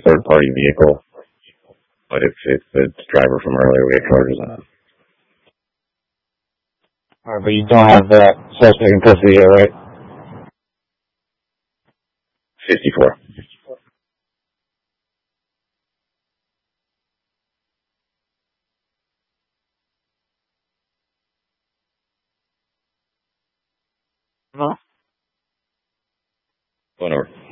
third-party vehicle, but if the driver from earlier, we have charges on it. All right, but you don't have that suspect in custody yet, right? 54. No. Going over.